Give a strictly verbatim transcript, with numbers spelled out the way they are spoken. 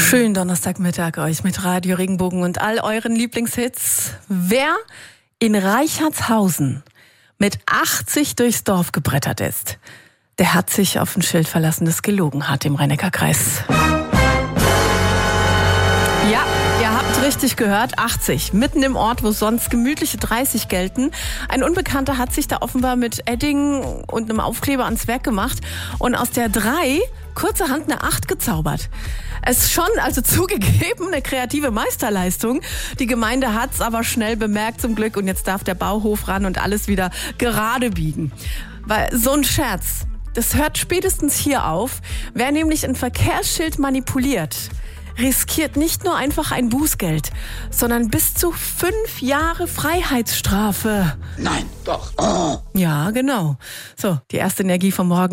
Schönen Donnerstagmittag euch mit Radio Regenbogen und all euren Lieblingshits. Wer in Reichertshausen mit achtzig durchs Dorf gebrettert ist, der hat sich auf ein Schild verlassen, das gelogen hat im Rhein-Neckar-Kreis. Ja, ihr habt richtig gehört, achtzig. Mitten im Ort, wo sonst gemütliche dreißig gelten. Ein Unbekannter hat sich da offenbar mit Edding und einem Aufkleber ans Werk gemacht und aus der drei kurzerhand eine acht gezaubert. Es ist schon, also zugegeben, eine kreative Meisterleistung. Die Gemeinde hat's aber schnell bemerkt zum Glück und jetzt darf der Bauhof ran und alles wieder gerade biegen. Weil so ein Scherz, das hört spätestens hier auf. Wer nämlich ein Verkehrsschild manipuliert, riskiert nicht nur einfach ein Bußgeld, sondern bis zu fünf Jahre Freiheitsstrafe. Nein, doch. Oh. Ja, genau. So, die erste Energie vom Morgen.